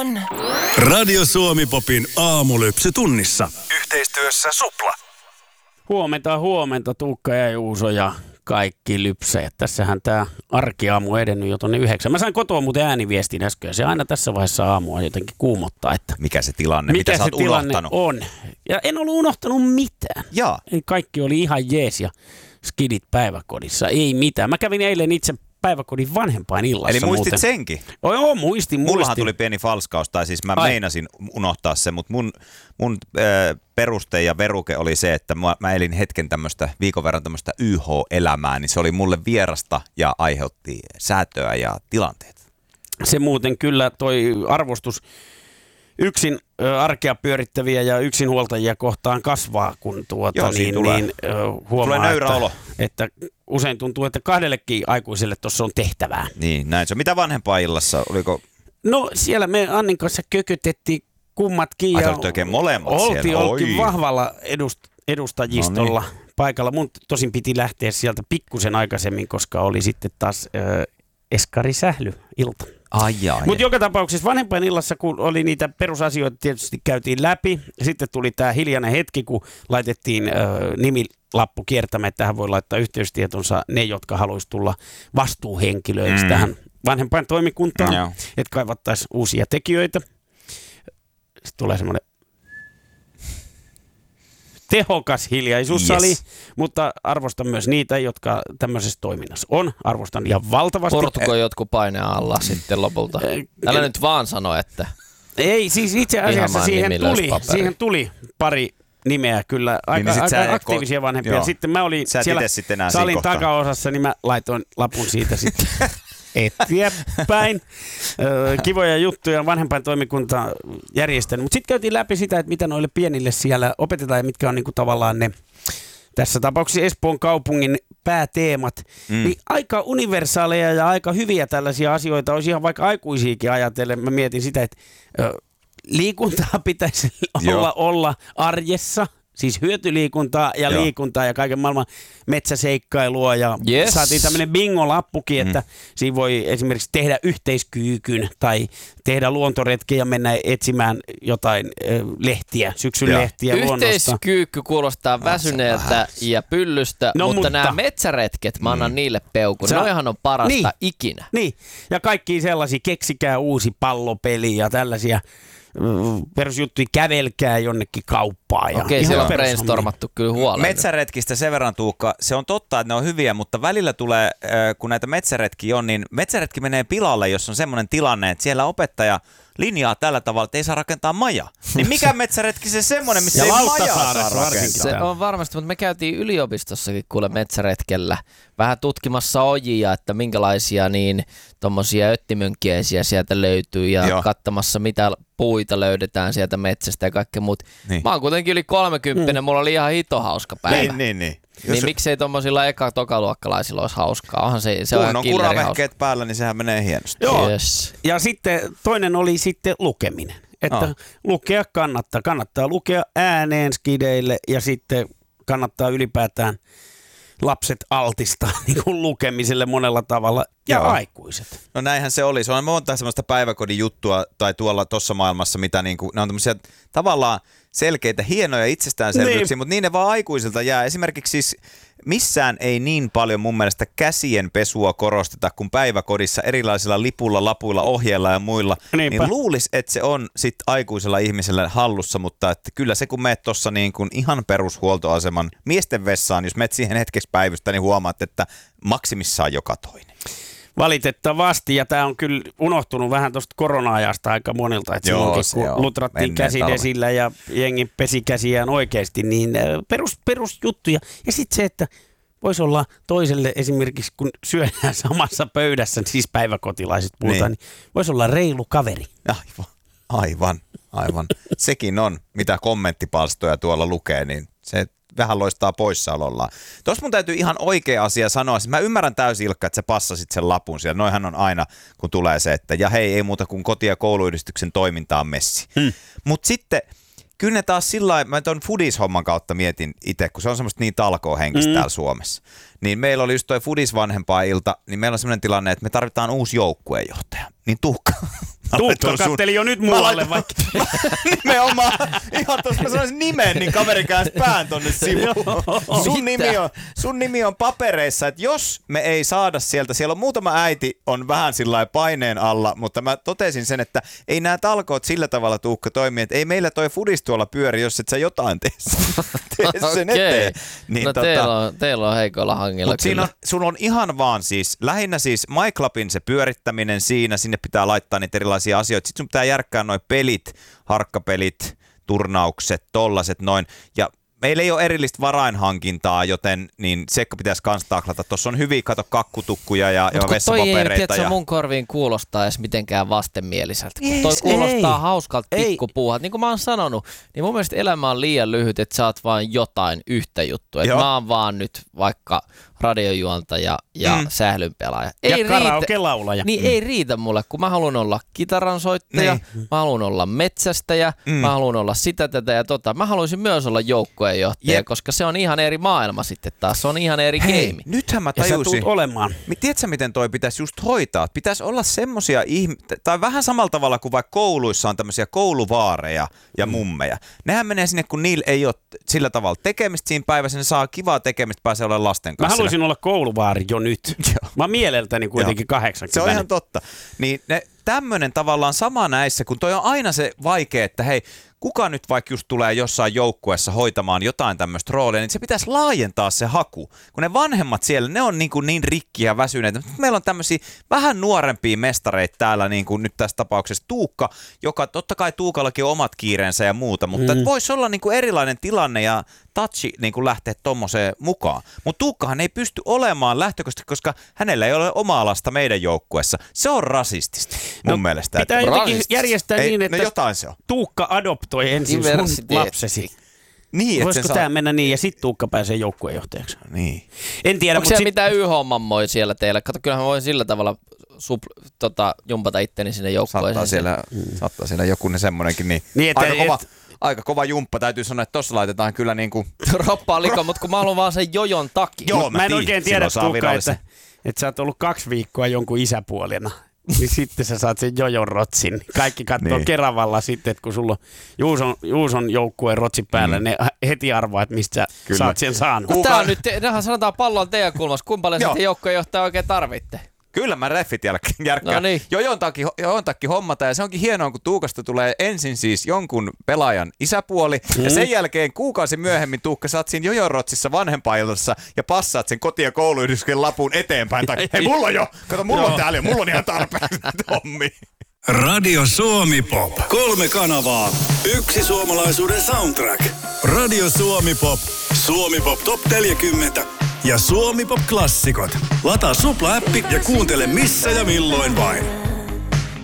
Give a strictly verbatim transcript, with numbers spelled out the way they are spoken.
on. Radio Suomi Popin aamulypsy tunnissa. Yhteistyössä Supla. Huomenta, huomenta, Tuukka ja Juuso ja kaikki lypsäjät. Tässähän tämä arkiaamu edennyt jo tonne yhdeksän. Mä sain kotoa muuten ääniviestin äsken. Se aina tässä vaiheessa aamua jotenkin kuumottaa, että mikä se tilanne, mikä mitä se sä oot tilanne unohtanut? on. Ja en ollut unohtanut mitään. Jaa. Kaikki oli ihan jees ja skidit päiväkodissa. Ei mitään. Mä kävin eilen itse päiväkodin vanhempain illassa. Eli muistit muuten. senkin? Oh, joo, muistin, muistin. Mullahan tuli pieni falskaus, tai siis mä Ai. meinasin unohtaa sen, mutta mun, mun äh, peruste ja veruke oli se, että mä, mä elin hetken tämmöistä, viikon verran tämmöistä Y H-elämää, niin se oli mulle vierasta ja aiheutti säätöä ja tilanteet. Se muuten kyllä toi arvostus yksin ö, arkea pyörittäviä ja yksinhuoltajia kohtaan kasvaa, kun tuota, Joo, niin, tulee. niin, ö, huomaa, Tulee nöyrä että, olo. että usein tuntuu, että kahdellekin aikuiselle tuossa on tehtävää. Niin, näin se. Mitä vanhempaa illassa? Oliko? No siellä me Annin kanssa kökötettiin kummatkin. Ai, ja olitte oikein molemmat oltiin, siellä. oltiin Oi. vahvalla edust, edustajistolla No niin. paikalla. Mun tosin piti lähteä sieltä pikkusen aikaisemmin, koska oli sitten taas ö, eskarisähly-ilta. Ai jaa. Mutta joka tapauksessa vanhempain illassa, kun oli niitä perusasioita, tietysti käytiin läpi. Sitten tuli tämä hiljainen hetki, kun laitettiin ö, nimilappu kiertämään, että tähän voi laittaa yhteystietonsa ne, jotka haluaisi tulla vastuuhenkilöiksi mm. tähän vanhempain toimikuntaan, Joo. että kaivattaisiin uusia tekijöitä. Sitten tulee semmoinen tehokas hiljaisuus sali, Yes. mutta arvostan myös niitä, jotka tämmöisessä toiminnassa on. Arvostan ihan valtavasti. Portuko jotkut paineen alla sitten lopulta? Älä nyt vaan sano, että... Ei, siis itse asiassa Ihan siihen nimilös tuli, paperi. siihen tuli pari nimeä kyllä, aika, niin sit sä- aika aktiivisia vanhempia. joo. Sitten mä olin Sä et siellä ite sitten enää salin siinä kohtaa. takaosassa, niin mä laitoin lapun siitä sitten eteenpäin. Ö, Kivoja juttuja vanhempain toimikunta järjestänyt. Mutta sitten käytiin läpi sitä, että mitä noille pienille siellä opetetaan ja mitkä on niinku tavallaan ne tässä tapauksessa Espoon kaupungin pääteemat, mm. niin aika universaaleja ja aika hyviä tällaisia asioita olisi ihan vaikka aikuisiakin ajatellen. Mä mietin sitä, että ö, liikuntaa pitäisi olla, olla arjessa, siis hyötyliikuntaa ja Joo. liikuntaa ja kaiken maailman metsäseikkailua ja Yes. saatiin tämmöinen bingo-lappukin, että mm. siinä voi esimerkiksi tehdä yhteiskyykyn tai tehdä luontoretkiä ja mennä etsimään jotain ö, lehtiä, syksyn Joo. lehtiä luonnosta. Yhteiskyykky kuulostaa väsyneeltä ja pyllystä, No, mutta, mutta- nämä metsäretket, mä annan mm. niille peukun. Sä- Noihan on parasta Niin. ikinä. Niin, ja kaikki sellaisia, keksikää uusi pallopeli ja tällaisia mm, perusjuttuja, kävelkää jonnekin kauppaan. Ja Okei, ihan siellä on perushommia. brainstormattu kyllä huolella. Metsäretkistä sen verran, Tuukka, se on totta, että ne on hyviä, mutta välillä tulee, äh, kun näitä metsäretkiä on, niin metsäretki menee pilalle, jos on semmoinen tilanne, että siellä opettaja linjaa tällä tavalla, että ei saa rakentaa maja. Niin mikä metsäretki se semmoinen, missä Ja ei majaa Lauttasaaressa saa varsinkin. rakentaa? Se on varmasti, mutta me käytiin yliopistossakin kuule metsäretkellä vähän tutkimassa ojia, että minkälaisia niin tommosia öttimönkiäisiä sieltä löytyy ja Joo. katsomassa mitä puita löydetään sieltä metsästä ja kaikkea muut. Niin. Mä oon kuitenkin yli kolmekymppinen, mm. mulla oli ihan hito hauska päivä. Niin, niin, niin. Niin miksei tommosilla eka-tokaluokkalaisilla olisi hauskaa? Onhan se, se on kun ihan on killeri hauska. kuravehkeet päällä, niin sehän menee hienosti. Joo, Yes. ja sitten toinen oli sitten lukeminen. Että Oh. lukea kannattaa. Kannattaa lukea ääneen skideille ja sitten kannattaa ylipäätään lapset altistaa niin kuin lukemiselle monella tavalla ja Joo. aikuiset. No näinhän se oli. Se on monta semmoista päiväkodin juttua tai tuolla tuossa maailmassa, mitä niinku, ne on tämmöisiä tavallaan selkeitä, hienoja itsestäänselvyyksiä, Niin. mutta niin ne vaan aikuisilta jää. Esimerkiksi siis missään ei niin paljon mun mielestä käsien pesua korosteta kuin päiväkodissa erilaisilla lipulla, lapuilla, ohjeilla ja muilla. Niinpä. Niin luulisi, että se on sit aikuisella ihmisellä hallussa, mutta että kyllä se kun meet tuossa niin kuin ihan perushuoltoaseman miesten vessaan, jos meet siihen hetkeksi päivystä, niin huomaat, että maksimissaan joka toinen. Valitettavasti, ja tämä on kyllä unohtunut vähän tuosta korona-ajasta aika monilta, että Joo, silloinkin se kun on. lutrattiin Menneen käsidesillä ja jengi pesi käsiään oikeasti, niin äh, perus, perusjuttuja. Ja sitten se, että voisi olla toiselle esimerkiksi, kun syödään samassa pöydässä, siis päiväkotilaiset puhutaan, Niin. niin, niin voisi olla reilu kaveri. Aivan, aivan, aivan. Sekin on, mitä kommenttipalstoja tuolla lukee, niin se vähän loistaa poissaolollaan. Tuossa mun täytyy ihan oikea asia sanoa. Siis mä ymmärrän täysin, Ilkka, että sä passasit sen lapun siellä. Noihän on aina, kun tulee se, että ja hei, ei muuta kuin koti- ja kouluyhdistyksen toimintaan messi. Hmm. Mutta sitten kyllä ne taas sillä lailla, mä ton Foodies-homman kautta mietin itse, kun se on semmoista niin talkoohenkistä mm. täällä Suomessa. Niin meillä oli just toi Foodies vanhempaa ilta, niin meillä on semmoinen tilanne, että me tarvitaan uusi joukkueenjohtaja. Niin niin Tuukka. Tuukka katteli jo nyt muualle vaikka. Nimenomaan. Ihan tuossa mä sanoisin nimen, niin kaveri käänsi pään tonne sivuun. Sun nimi, on, sun nimi on papereissa, että jos me ei saada sieltä, siellä on muutama äiti on vähän sillä paineen alla, mutta mä totesin sen, että ei nämä talkoot sillä tavalla Tuukka toimii, että ei meillä toi fudis tuolla pyöri, jos et sä jotain tee sen eteen. Niin, no tota, teillä, on, teillä on heikolla hangilla. Mutta siinä on, sulla on ihan vaan siis, lähinnä siis MyClubin se pyörittäminen siinä, sinne pitää laittaa niitä erilaisia asioita. Sitten sun pitää järkkää noi pelit, harkkapelit, turnaukset, tollaset noin. Ja meillä ei ole erillistä varainhankintaa, joten niin se pitäisi kans taklata. Tuossa on hyviä, kato, kakkutukkuja ja, ja vessapapereita. Toi ei, tiedätkö, ja... mun korviin kuulostaa edes mitenkään vastenmieliseltä. Yes, toi kuulostaa ei. hauskalta pikkupuuhat. Niin kuin mä oon sanonut, niin mun mielestä elämä on liian lyhyt, että sä oot vaan jotain yhtä juttua. Että mä oon vaan nyt vaikka radiojuontaja ja mm. sählynpelaaja. Ei ja karaoke-laulaja. Niin mm. ei riitä mulle, kun mä haluan olla kitaransoittaja, niin. Mä haluan olla metsästäjä, mm. mä haluan olla sitä, tätä ja tota. Mä haluaisin myös olla joukkueenjohtaja, yep. koska se on ihan eri maailma sitten taas. Se on ihan eri game. Nythän mä tajusin. Ja sä tulet olemaan. Tiedätkö, miten toi pitäisi just hoitaa? Pitäisi olla semmosia ihmisiä, tai vähän samalla tavalla kuin vaikka kouluissa on tämmöisiä kouluvaareja ja mm. mummeja. Nehän menee sinne, kun niillä ei ole sillä tavalla tekemistä siinä päivässä, ne saa kivaa tekemistä, pääsee olemaan lasten kanssa. Mä haluaisin olla kouluvaari jo nyt. Mä oon mieleltäni kuitenkin kahdeksankymmentä. Se on ihan totta. Niin ne, tämmönen tavallaan sama näissä, kun toi on aina se vaikea, että hei, kuka nyt vaikka just tulee jossain joukkueessa hoitamaan jotain tämmöistä roolia, niin se pitäisi laajentaa se haku. Kun ne vanhemmat siellä, ne on niin, kuin niin rikki ja väsyneitä. Meillä on tämmöisiä vähän nuorempia mestareita täällä, niin kuin nyt tässä tapauksessa Tuukka, joka totta kai Tuukallakin on omat kiireensä ja muuta, mutta mm. voisi olla niin kuin erilainen tilanne ja touchi niin kuin lähteä tommoseen mukaan. Mutta Tuukkahan ei pysty olemaan lähtökohtaisesti, koska hänellä ei ole omaa lasta meidän joukkueessa. Se on rasistista mun no, mielestä. Pitää jotenkin järjestää ei, niin, että no jotain se on. Tuukka adoptoi ensin sun lapsesi. Niin, voisiko tämä mennä niin ja sitten Tuukka pääsee joukkueenjohtajaksi? Niin. En tiedä. Onko siellä sit... mitään Y-hommammoi siellä teillä? Kato, kyllähän mä voin sillä tavalla sup, tota, jumpata itteni sinne joukkueeseen. Saattaa siellä, mm. saattaa siellä joku semmoinenkin. Niin, niin että, aika, kova, et... aika kova jumppa. Täytyy sanoa, että tossa laitetaan kyllä niin kuin... roppaa likaa, mutta kun mä haluan vaan sen jojon takia. Joo, mä, mä en oikein tiedä, Tuukka, että, että sä oot ollut kaksi viikkoa jonkun isäpuolena. Niin sitten sä saat sen jojon rotsin. Kaikki katsoo niin. Keravalla sitten, että kun sulla on Juuson, Juuson joukkueen rotsi päällä, mm. ne heti arvaa, että mistä sä saat sen saanut. Kuka... Tää on nyt, nehän sanotaan pallon teidän kulmassa. Kuinka paljon sitten joukkueenjohtaja oikein tarvitte? Kyllä mä reffit järkkään. No niin. Jojon takki, jojon takki hommata ja se onkin hienoa, kun Tuukasta tulee ensin siis jonkun pelaajan isäpuoli mm. ja sen jälkeen kuukausi myöhemmin Tuukka saat siinä jojon rotsissa vanhempaillossa ja passaat sen koti- ja kouluyhdistyksen lapun eteenpäin. Tai, hei mulla on jo, kato mulla on täällä jo, mulla on ihan tarpeeksi Tommi. Radio Suomi Pop. Kolme kanavaa. Yksi suomalaisuuden soundtrack. Radio Suomi Pop. Suomi Pop Top neljäkymmentä. Ja Suomi Pop Klassikot. Lataa Supla-appi ja kuuntele missä ja milloin vain.